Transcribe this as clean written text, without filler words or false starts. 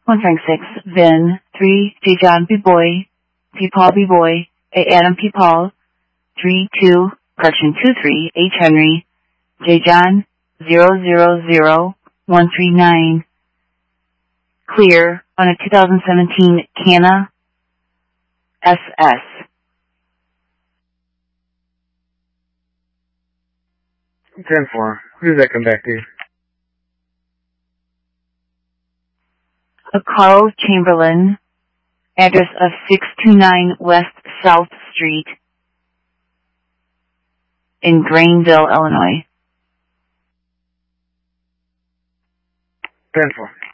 1 Frank 6, Vin 3, J. John B. Boy, P. Paul B. Boy, A. Adam P. Paul, 3 2, Correction 2 3, H. Henry, J. John 000139. Clear on a 2017 Canna SS. 10-4. Who does that come back to? A Carl Chamberlain, address of 629 West South Street in Grainville, Illinois. 10-4.